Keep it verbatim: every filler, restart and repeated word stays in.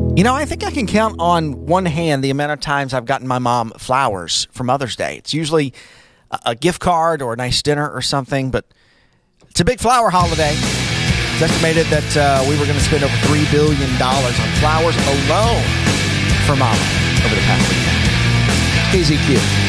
You know, I think I can count on one hand the amount of times I've gotten my mom flowers for Mother's Day. It's usually a, a gift card or a nice dinner or something, but it's a big flower holiday. It's estimated that uh, we were going to spend over three billion dollars on flowers alone for Mama over the past weekend. K Z Q.